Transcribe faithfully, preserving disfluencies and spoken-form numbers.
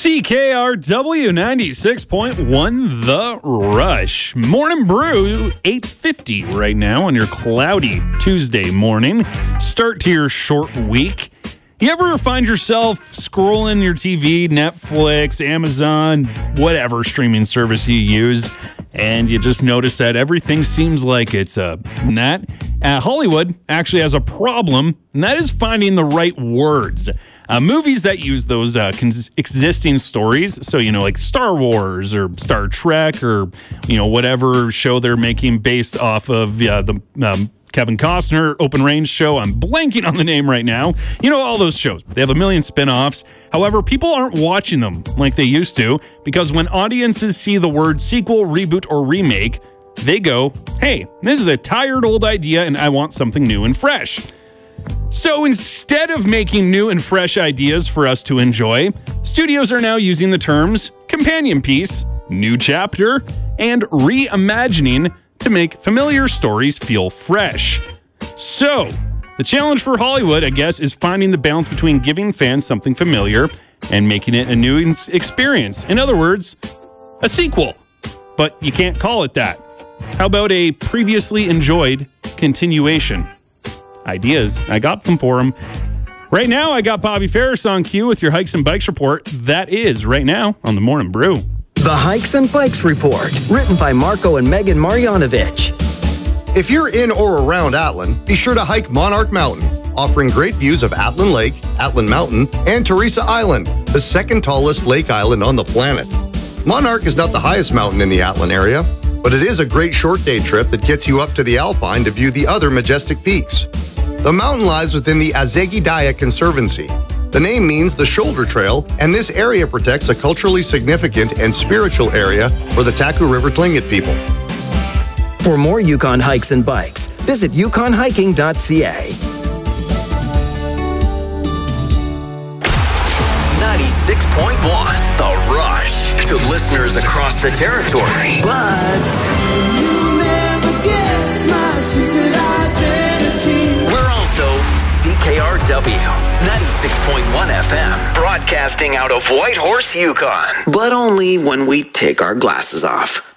C K R W ninety-six point one The Rush. Morning Brew, eight fifty right now on your cloudy Tuesday morning. Start to your short week. You ever find yourself scrolling your T V, Netflix, Amazon, whatever streaming service you use, and you just notice that everything seems like it's a net? Uh, Hollywood actually has a problem, and that is finding the right words. Uh, movies that use those uh, cons- existing stories, so, you know, like Star Wars or Star Trek or, you know, whatever show they're making based off of uh, the um, Kevin Costner Open Range show. I'm blanking on the name right now. You know, all those shows. They have a million spin-offs. However, people aren't watching them like they used to because when audiences see the word sequel, reboot, or remake, they go, hey, this is a tired old idea and I want something new and fresh. So instead of making new and fresh ideas for us to enjoy, studios are now using the terms companion piece, new chapter, and reimagining to make familiar stories feel fresh. So, the challenge for Hollywood, I guess, is finding the balance between giving fans something familiar and making it a new experience. In other words, a sequel. But you can't call it that. How about a previously enjoyed continuation? Ideas. I got them for him. Right now, I got Bobby Ferris on cue with your Hikes and Bikes report. That is right now on the Morning Brew. The Hikes and Bikes report, written by Marco and Megan Marjanovic. If you're in or around Atlin, be sure to hike Monarch Mountain, offering great views of Atlin Lake, Atlin Mountain, and Teresa Island, the second tallest lake island on the planet. Monarch is not the highest mountain in the Atlin area, but it is a great short day trip that gets you up to the Alpine to view the other majestic peaks. The mountain lies within the Azegidaya Conservancy. The name means the shoulder trail, and this area protects a culturally significant and spiritual area for the Taku River Tlingit people. For more Yukon Hikes and Bikes, visit yukon hiking dot c a. ninety-six point one The Rush to listeners across the territory. But you'll never guess my secret identity. We're also C K R W ninety-six point one F M, broadcasting out of Whitehorse, Yukon. But only when we take our glasses off.